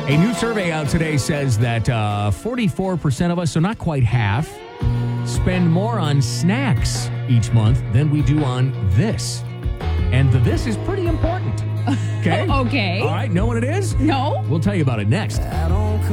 A new survey out today says that 44% of us, so not quite half, spend more on snacks each month than we do on this. And the this is pretty important. Okay? Okay. All right, know what it is? No. We'll tell you about it next.